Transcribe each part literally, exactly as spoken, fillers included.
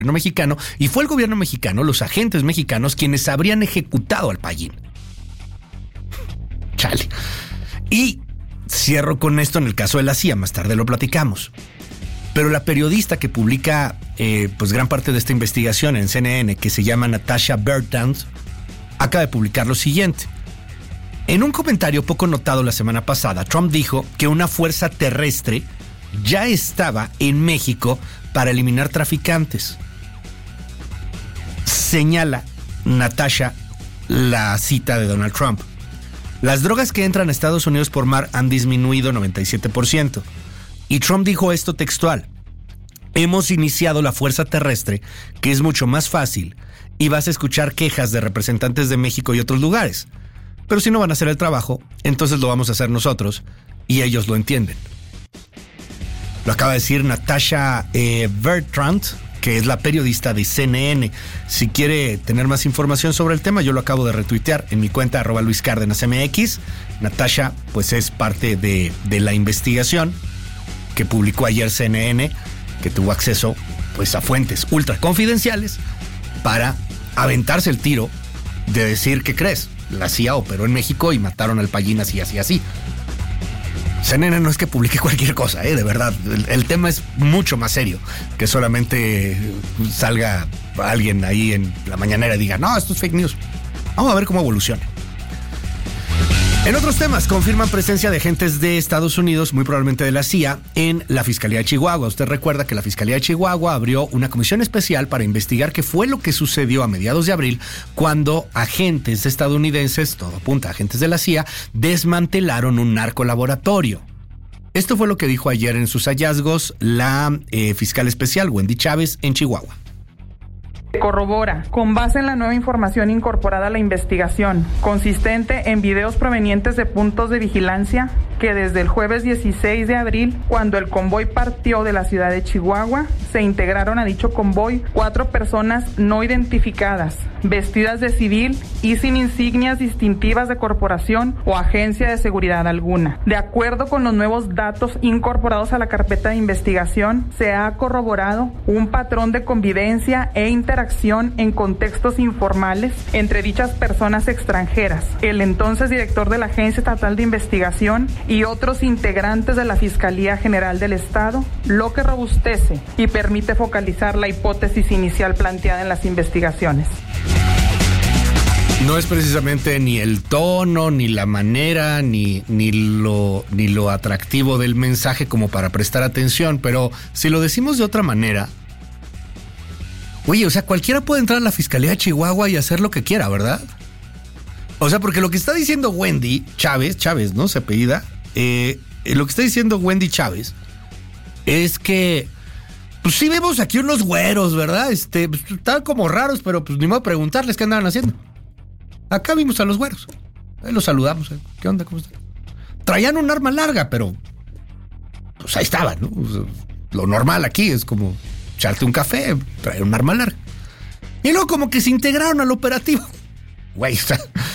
gobierno mexicano, y fue el gobierno mexicano, los agentes mexicanos, quienes habrían ejecutado al Payín. Chale. Y cierro con esto en el caso de la C I A, más tarde lo platicamos. Pero la periodista que publica eh, pues gran parte de esta investigación en C N N, que se llama Natasha Bertrand, acaba de publicar lo siguiente. En un comentario poco notado la semana pasada, Trump dijo que una fuerza terrestre ya estaba en México para eliminar traficantes. Señala Natasha la cita de Donald Trump. Las drogas que entran a Estados Unidos por mar han disminuido noventa y siete por ciento. Y Trump dijo esto textual: hemos iniciado la fuerza terrestre, que es mucho más fácil, y vas a escuchar quejas de representantes de México y otros lugares. Pero si no van a hacer el trabajo, entonces lo vamos a hacer nosotros, y ellos lo entienden. Lo acaba de decir Natasha eh, Bertrand, que es la periodista de C N N. Si quiere tener más información sobre el tema, yo lo acabo de retuitear en mi cuenta arroba Luis Cárdenas M X. Natasha, pues es parte de, de la investigación que publicó ayer C N N, que tuvo acceso pues a fuentes ultra confidenciales para aventarse el tiro de decir, ¿qué crees? La C I A operó en México y mataron al Payín así, así, así. C N N no es que publique cualquier cosa, ¿eh? De verdad. El, el tema es mucho más serio que solamente salga alguien ahí en la mañanera y diga, no, esto es fake news. Vamos a ver cómo evoluciona. En otros temas, confirman presencia de agentes de Estados Unidos, muy probablemente de la C I A, en la Fiscalía de Chihuahua. Usted recuerda que la Fiscalía de Chihuahua abrió una comisión especial para investigar qué fue lo que sucedió a mediados de abril cuando agentes estadounidenses, todo apunta a agentes de la C I A, desmantelaron un narcolaboratorio. Esto fue lo que dijo ayer en sus hallazgos la eh, fiscal especial Wendy Chávez en Chihuahua. Corrobora, con base en la nueva información incorporada a la investigación, consistente en videos provenientes de puntos de vigilancia, que desde el jueves dieciséis de abril, cuando el convoy partió de la ciudad de Chihuahua, se integraron a dicho convoy cuatro personas no identificadas, vestidas de civil y sin insignias distintivas de corporación o agencia de seguridad alguna. De acuerdo con los nuevos datos incorporados a la carpeta de investigación, se ha corroborado un patrón de convivencia e interacción en contextos informales entre dichas personas extranjeras, el entonces director de la Agencia Estatal de Investigación y otros integrantes de la Fiscalía General del Estado, lo que robustece y permite focalizar la hipótesis inicial planteada en las investigaciones. No es precisamente ni el tono, ni la manera, ni, ni, lo, ni lo atractivo del mensaje como para prestar atención, pero si lo decimos de otra manera, oye, o sea, cualquiera puede entrar a la Fiscalía de Chihuahua y hacer lo que quiera, ¿verdad? O sea, porque lo que está diciendo Wendy Chávez, Chávez, ¿no? Se apellida, eh, lo que está diciendo Wendy Chávez es que, pues sí vemos aquí unos güeros, ¿verdad? Este, pues, están como raros, pero pues ni modo preguntarles qué andaban haciendo. Acá vimos a los güeros. Ahí los saludamos. ¿eh? ¿Qué onda? ¿Cómo están? Traían un arma larga, pero pues ahí estaban, ¿no? O sea, lo normal aquí es como echarte un café, traer un arma larga. Y luego como que se integraron al operativo. Güey, o sea,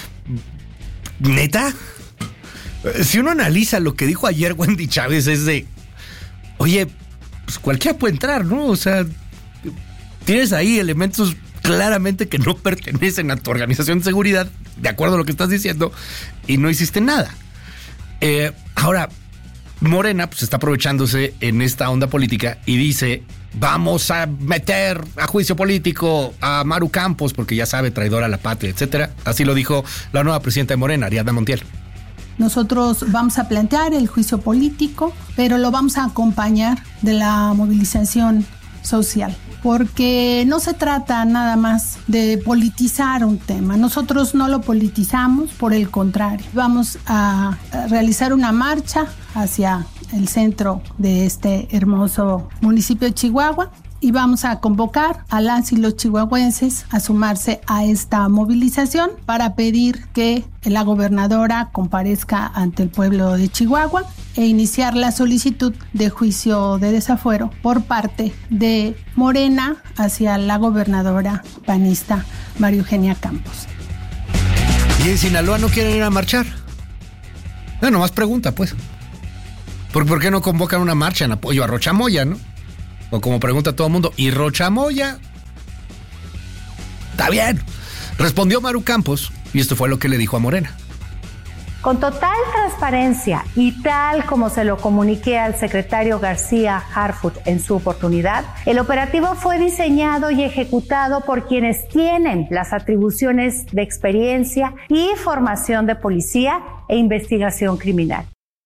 ¿neta? Si uno analiza lo que dijo ayer Wendy Chávez es de, oye, pues cualquiera puede entrar, ¿no? O sea, tienes ahí elementos claramente que no pertenecen a tu organización de seguridad, de acuerdo a lo que estás diciendo, y no hiciste nada. Eh, ahora, Morena pues está aprovechándose en esta onda política y dice, vamos a meter a juicio político a Maru Campos, porque ya sabe, traidora a la patria, etcétera. Así lo dijo la nueva presidenta de Morena, Ariadna Montiel. Nosotros vamos a plantear el juicio político, pero lo vamos a acompañar de la movilización social, porque no se trata nada más de politizar un tema. Nosotros no lo politizamos, por el contrario. Vamos a realizar una marcha hacia el centro de este hermoso municipio de Chihuahua y vamos a convocar a las y los chihuahuenses a sumarse a esta movilización para pedir que la gobernadora comparezca ante el pueblo de Chihuahua e iniciar la solicitud de juicio de desafuero por parte de Morena hacia la gobernadora panista María Eugenia Campos. ¿Y en Sinaloa no quieren ir a marchar? No, nomás pregunta, pues. ¿Por, ¿Por qué no convocan una marcha en apoyo a Rocha Moya, no? O como pregunta todo el mundo, ¿y Rocha Moya? Está bien. Respondió Maru Campos y esto fue lo que le dijo a Morena. Con total transparencia y tal como se lo comuniqué al secretario García Harfuch en su oportunidad, el operativo fue diseñado y ejecutado por quienes tienen las atribuciones de experiencia y formación de policía e investigación criminal.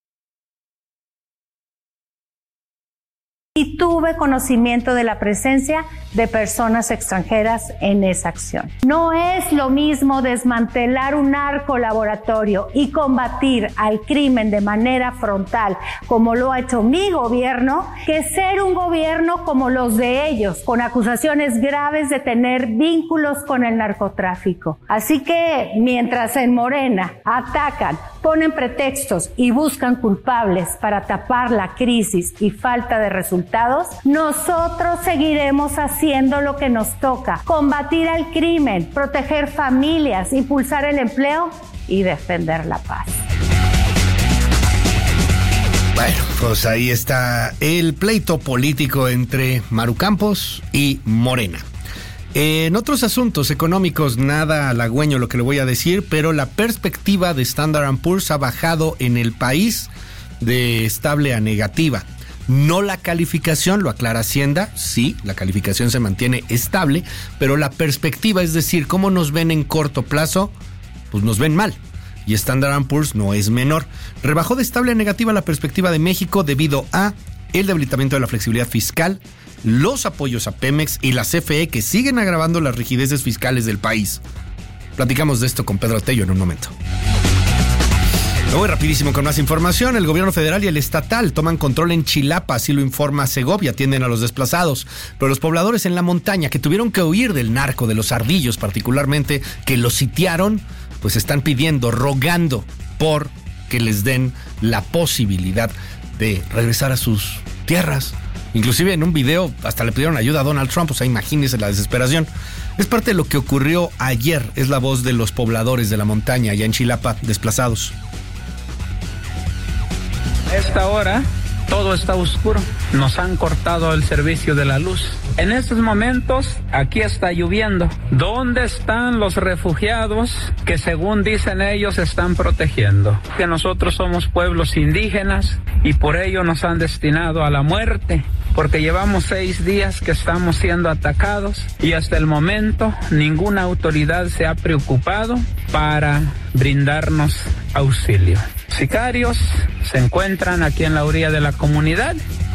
Y tuve conocimiento de la presencia de personas extranjeras en esa acción. No es lo mismo desmantelar un narcolaboratorio y combatir al crimen de manera frontal, como lo ha hecho mi gobierno, que ser un gobierno como los de ellos, con acusaciones graves de tener vínculos con el narcotráfico. Así que, mientras en Morena atacan, ponen pretextos y buscan culpables para tapar la crisis y falta de resultados, nosotros seguiremos haciendo lo que nos toca: combatir al crimen, proteger familias, impulsar el empleo y defender la paz. Bueno, pues ahí está el pleito político entre Maru Campos y Morena. En otros asuntos económicos, nada halagüeño lo que le voy a decir, pero la perspectiva de Standard and Poor's ha bajado en el país de estable a negativa. No la calificación, lo aclara Hacienda, sí, la calificación se mantiene estable, pero la perspectiva, es decir, cómo nos ven en corto plazo, pues nos ven mal. Y Standard and Poor's no es menor. Rebajó de estable a negativa la perspectiva de México debido a el debilitamiento de la flexibilidad fiscal, los apoyos a Pemex y la C F E, que siguen agravando las rigideces fiscales del país. Platicamos de esto con Pedro Tello en un momento. Me voy rapidísimo con más información. El gobierno federal y el estatal toman control en Chilapa, así lo informa Segovia, atienden a los desplazados. Pero los pobladores en la montaña que tuvieron que huir del narco, de los ardillos particularmente, que los sitiaron, pues están pidiendo, rogando por que les den la posibilidad de regresar a sus tierras. Inclusive en un video hasta le pidieron ayuda a Donald Trump, o sea, imagínense la desesperación. Es parte de lo que ocurrió ayer, es la voz de los pobladores de la montaña allá en Chilapa, desplazados. A esta hora todo está oscuro, nos han cortado el servicio de la luz. En estos momentos aquí está lloviendo. ¿Dónde están los refugiados que según dicen ellos están protegiendo? Que nosotros somos pueblos indígenas y por ello nos han destinado a la muerte, porque llevamos seis días que estamos siendo atacados y hasta el momento ninguna autoridad se ha preocupado para brindarnos auxilio. Sicarios se encuentran aquí en la orilla de la comunidad.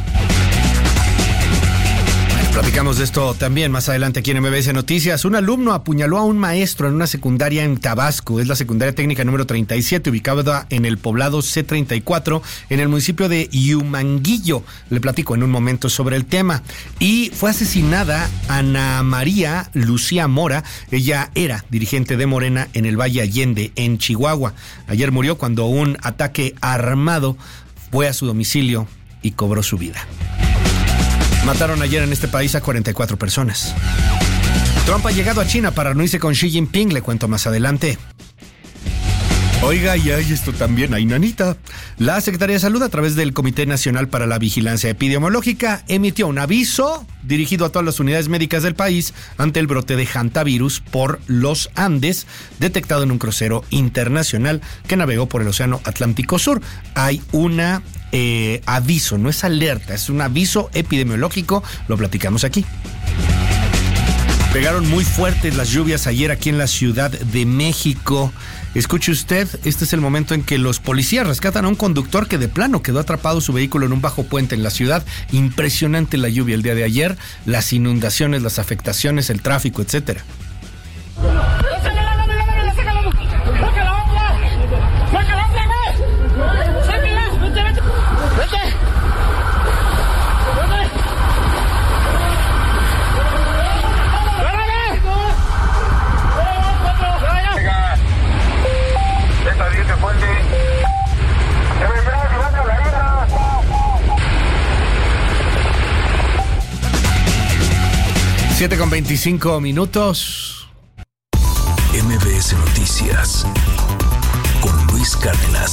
Platicamos de esto también más adelante aquí en M B S Noticias. Un alumno apuñaló a un maestro en una secundaria en Tabasco. Es la secundaria técnica número treinta y siete, ubicada en el poblado C treinta y cuatro, en el municipio de Huimanguillo. Le platico en un momento sobre el tema. Y fue asesinada Ana María Lucía Mora. Ella era dirigente de Morena en el Valle Allende, en Chihuahua. Ayer murió cuando un ataque armado fue a su domicilio y cobró su vida. Mataron ayer en este país a cuarenta y cuatro personas. Trump ha llegado a China para reunirse con Xi Jinping, le cuento más adelante. Oiga, y hay esto también, hay nanita. La Secretaría de Salud, a través del Comité Nacional para la Vigilancia Epidemiológica, emitió un aviso dirigido a todas las unidades médicas del país ante el brote de hantavirus por los Andes, detectado en un crucero internacional que navegó por el Océano Atlántico Sur. Hay una eh, aviso, no es alerta, es un aviso epidemiológico, lo platicamos aquí. Pegaron muy fuertes las lluvias ayer aquí en la Ciudad de México. Escuche usted, este es el momento en que los policías rescatan a un conductor que de plano quedó atrapado su vehículo en un bajo puente en la ciudad. Impresionante la lluvia el día de ayer, las inundaciones, las afectaciones, el tráfico, etcétera. siete con veinticinco minutos. M B S Noticias con Luis Cárdenas.